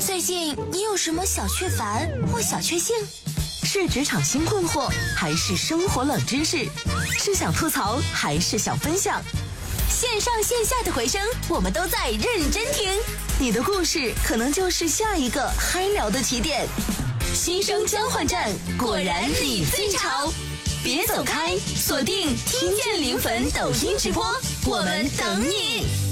最近你有什么小确烦或小确幸？ 是职场新困惑，还是生活冷知识？是想吐槽，还是想分享？ 线上线下的回声，我们都在认真听。 你的故事可能就是下一个嗨聊的起点。 新生交换站，果然你最潮！别走开，锁定听见灵魂抖音直播，我们等你。